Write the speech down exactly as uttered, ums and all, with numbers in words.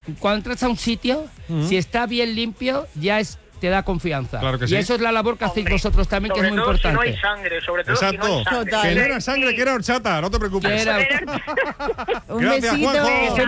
cuando entras a un sitio, uh-huh. si está bien limpio, ya es te da confianza. Claro que y sí. eso es la labor que hacéis Hombre, vosotros también, que es muy todo importante. Si no hay sangre, sobre todo Exacto. si no hay sangre. Que no era sangre, que era horchata, no te preocupes. Era... Un Gracias, besito. Juanjo.